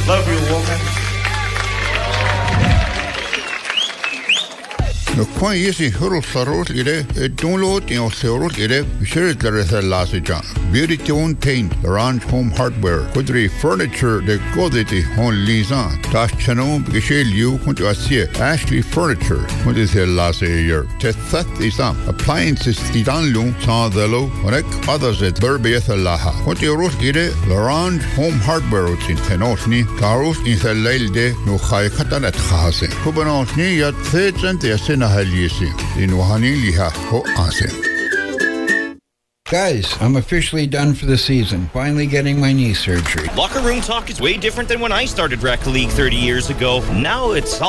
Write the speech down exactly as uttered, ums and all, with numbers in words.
Love you, woman. No quan yesi hurul sarul ire download in sarul ire shirt la resa lasija beauty tone paint Lorange Home Hardware kudri furniture de goditi hon lisan das chano gisheliu kunt asie Ashley Furniture kunt is lase year te that isam appliances idanlu sadelo onek others at burbieth laha kunt yorus ire Lorange Home Hardware utin tenosni karus in the lelde no khay khatanet khase kubanosni yat thejent yasina halisi in wahani liha ho ase. Guys, I'm officially done for the season. Finally getting my knee surgery. Locker room talk is way different than when I started Rec League thirty years ago. Now it's